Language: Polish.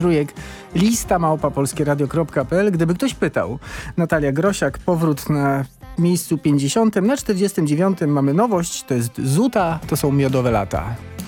Trójek, lista@polskieradio.pl. Gdyby ktoś pytał, Natalia Grosiak, powrót na miejscu 50. Na 49. mamy nowość, to jest Zuta, to są Miodowe lata.